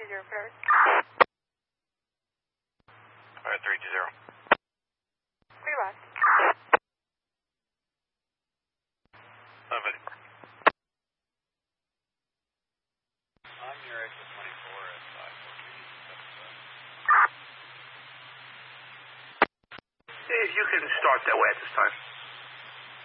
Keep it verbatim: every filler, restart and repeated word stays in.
two zero for All right, three two zero. Three left. Seven. I'm your exit twenty-four at five fourteen. You can start that way at this time.